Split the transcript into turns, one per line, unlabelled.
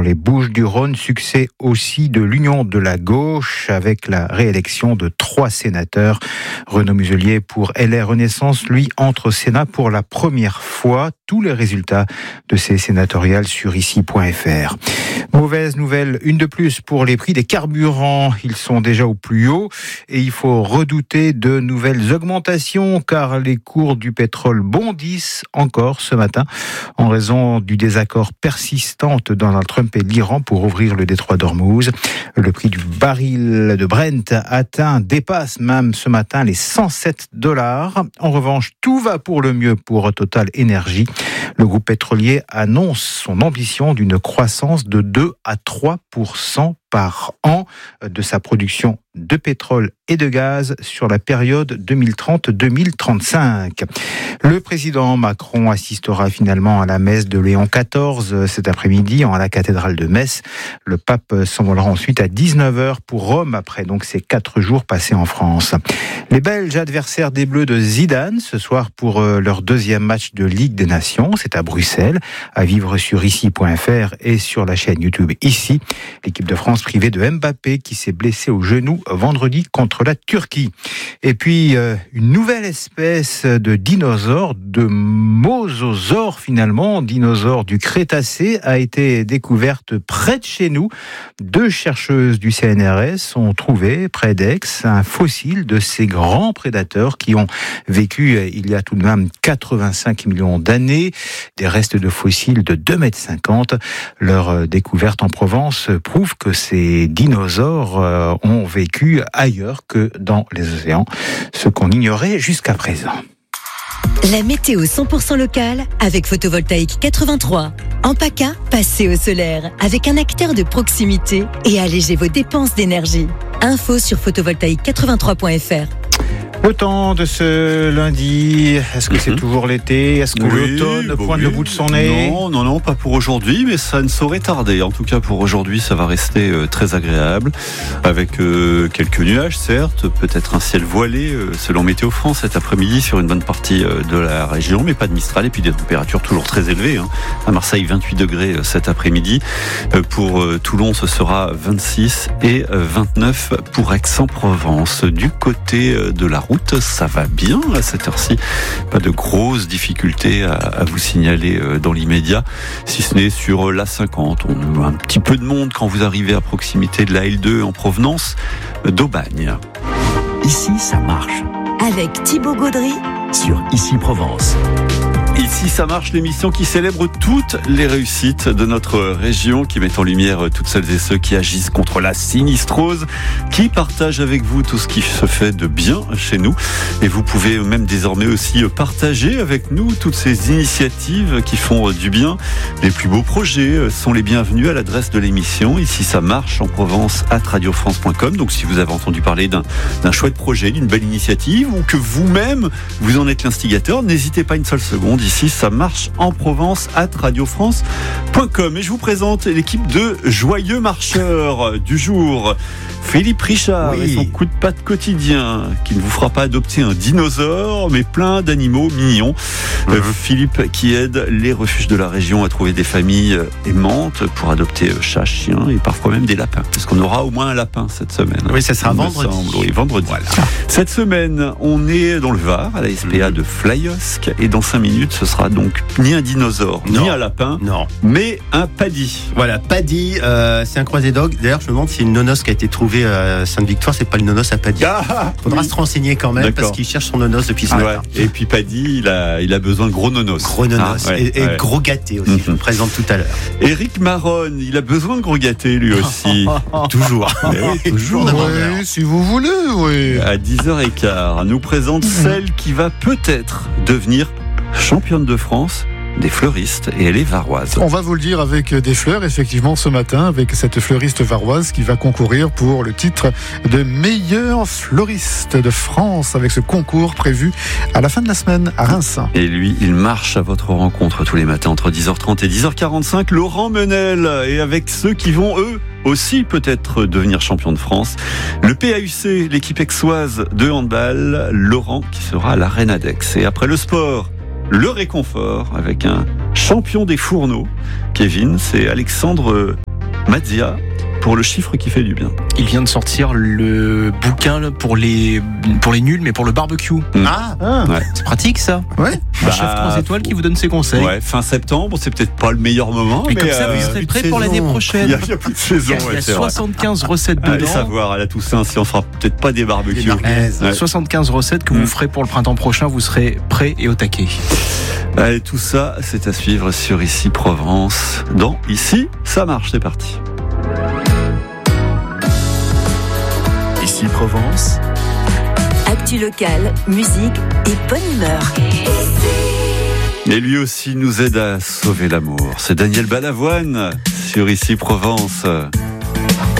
les Bouches-du-Rhône. Succès aussi de l'Union de la gauche avec la réélection de 3 sénateurs. Renaud Muselier pour LR Renaissance, lui, entre au Sénat pour la première fois. Tous les résultats de ces sénatoriales sur ici.fr. Mauvaise nouvelle, une de plus pour les prix des carburants. Ils sont déjà au plus haut et il faut redouter de nouvelles augmentations car les cours du pétrole bondissent encore ce matin en raison du désaccord persistant entre Donald Trump et l'Iran pour ouvrir le détroit d'Ormuz. Le prix du baril de Brent dépasse même ce matin les $107. En revanche, tout va pour le mieux pour Total Energy. Le groupe pétrolier annonce son ambition d'une croissance de 2 à 3% par an de sa production de pétrole et de gaz sur la période 2030-2035. Le président Macron assistera finalement à la messe de Léon XIV cet après-midi à la cathédrale de Metz. Le pape s'envolera ensuite à 19h pour Rome après donc ces 4 jours passés en France. Les Belges adversaires des Bleus de Zidane ce soir pour leur 2e match de Ligue des Nations. C'est à Bruxelles, à vivre sur ici.fr et sur la chaîne YouTube Ici. L'équipe de France privée de Mbappé qui s'est blessé au genou vendredi contre la Turquie. Et puis, une nouvelle espèce de dinosaure, de mosasaure finalement, dinosaure du Crétacé, a été découverte près de chez nous. 2 chercheuses du CNRS ont trouvé, près d'Aix, un fossile de ces grands prédateurs qui ont vécu il y a tout de même 85 millions d'années. Des restes de fossiles de 2,50 m. Leur découverte en Provence prouve que ces dinosaures ont vécu ailleurs que dans les océans, ce qu'on ignorait jusqu'à présent.
La météo 100% locale avec Photovoltaïque 83. En PACA, passez au solaire avec un acteur de proximité et allégez vos dépenses d'énergie. Info sur photovoltaïque83.fr.
Le temps de ce lundi, est-ce que c'est toujours l'été ? Est-ce que l'automne pointe le bout de son nez ?
Non, pas pour aujourd'hui, mais ça ne saurait tarder. En tout cas, pour aujourd'hui, ça va rester très agréable, avec quelques nuages, certes, peut-être un ciel voilé, selon Météo France, cet après-midi sur une bonne partie de la région, mais pas de Mistral, et puis des températures toujours très élevées. À Marseille, 28 degrés cet après-midi. Pour Toulon, ce sera 26 et 29 pour Aix-en-Provence. Du côté de la route, ça va bien à cette heure-ci. Pas de grosses difficultés à vous signaler dans l'immédiat, si ce n'est sur l'A50. On a un petit peu de monde quand vous arrivez à proximité de la L2 en provenance d'Aubagne.
Ici, ça marche.
Avec Thibaut Gaudry
Sur Ici Provence.
Ici, ça marche, l'émission qui célèbre toutes les réussites de notre région, qui met en lumière toutes celles et ceux qui agissent contre la sinistrose, qui partagent avec vous tout ce qui se fait de bien chez nous. Et vous pouvez même désormais aussi partager avec nous toutes ces initiatives qui font du bien. Les plus beaux projets sont les bienvenus à l'adresse de l'émission. Ici, ça marche en Provence @radiofrance.com. Donc, si vous avez entendu parler d'un chouette projet, d'une belle initiative, ou que vous-même, vous en êtes l'instigateur, n'hésitez pas une seule seconde. Ici, ça marche en Provence @radiofrance.com. Et je vous présente l'équipe de Joyeux Marcheurs du jour. Philippe Richard et son coup de patte quotidien, qui ne vous fera pas adopter un dinosaure, mais plein d'animaux mignons. Philippe qui aide les refuges de la région à trouver des familles aimantes pour adopter chats, chiens et parfois même des lapins. Parce qu'on aura au moins un lapin cette semaine.
Oui, ça sera vendredi.
Oui, vendredi. Voilà. Cette semaine, on est dans le Var, à la SPA de Flyosque, et dans 5 minutes, ce sera donc ni un dinosaure, ni un lapin, mais un paddy.
Voilà, paddy, c'est un croisé dog. D'ailleurs, je me demande si une nonos qui a été trouvée à Sainte-Victoire, c'est pas le nonos à paddy. Faudra se renseigner quand même, parce qu'il cherche son nonos depuis ce matin.
Et puis paddy, il a besoin de gros nonos.
Gros nonos, et gros gâté aussi, je le présente tout à l'heure.
Éric Maronne, il a besoin de gros gâtés lui aussi.
Toujours.
Toujours.
Oui, si vous voulez, oui.
À 10h15, nous présente celle qui va peut-être devenir championne de France des fleuristes, et elle est varoise.
On va vous le dire avec des fleurs, effectivement, ce matin, avec cette fleuriste varoise qui va concourir pour le titre de meilleure fleuriste de France, avec ce concours prévu à la fin de la semaine à Reims.
Et lui, il marche à votre rencontre tous les matins entre 10h30 et 10h45, Laurent Menel, et avec ceux qui vont, eux, aussi peut-être devenir champion de France. Le PAUC, l'équipe aixoise de handball, Laurent qui sera à l'Arena d'Aix. Et après le sport, le réconfort avec un champion des fourneaux. Kevin, c'est Alexandre Matzia, pour le chiffre qui fait du bien.
Il vient de sortir le bouquin pour les nuls, mais pour le barbecue.
Ouais.
C'est pratique ça.
Ouais.
Un chef 3 étoiles qui vous donne ses conseils.
Ouais, fin septembre, c'est peut-être pas le meilleur moment.
Mais
mais
comme ça, vous serez prêt pour l'année prochaine.
Il y a plus de saison.
Il y a
c'est
75 recettes
vrai. Allez
dedans.
savoir à la Toussaint si on fera peut-être pas des barbecues. Ouais.
75 recettes que vous ferez pour le printemps prochain. Vous serez prêt et au taquet.
Allez, tout ça, c'est à suivre sur Ici Provence. Dans Ici, ça marche. C'est parti.
Ici Provence,
Actu locale, musique et bonne humeur.
Et lui aussi nous aide à sauver l'amour. C'est Daniel Balavoine sur Ici Provence.